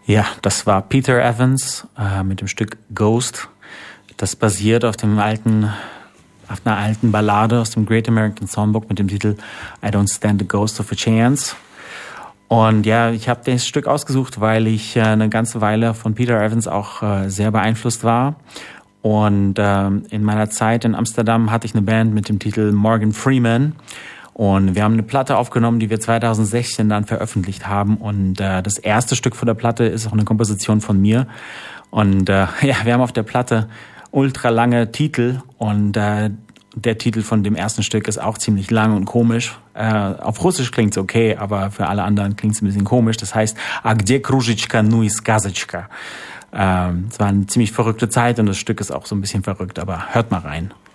Ja, das war Peter Evans mit dem Stück Ghost. Das basiert auf einer alten Ballade aus dem Great American Songbook mit dem Titel I Don't Stand the Ghost of a Chance. Und ja, ich habe das Stück ausgesucht, weil ich eine ganze Weile von Peter Evans auch sehr beeinflusst war. Und in meiner Zeit in Amsterdam hatte ich eine Band mit dem Titel Morgan Freeman. Und wir haben eine Platte aufgenommen, die wir 2016 dann veröffentlicht haben. Und das erste Stück von der Platte ist auch eine Komposition von mir. Und ja, wir haben auf der Platte ultra lange Titel. Und der Titel von dem ersten Stück ist auch ziemlich lang und komisch. Auf Russisch klingt's okay, aber für alle anderen klingt's ein bisschen komisch. Das heißt, «А где кружечка, ну и сказочка?» Es war eine ziemlich verrückte Zeit und das Stück ist auch so ein bisschen verrückt, aber hört mal rein.